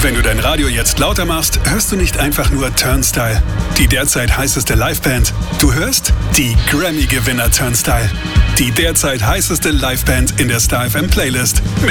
Wenn du dein Radio jetzt lauter machst, hörst du nicht einfach nur Turnstile, die derzeit heißeste Liveband. Du hörst die Grammy-Gewinner Turnstile, die derzeit heißeste Liveband in der Star FM Playlist mit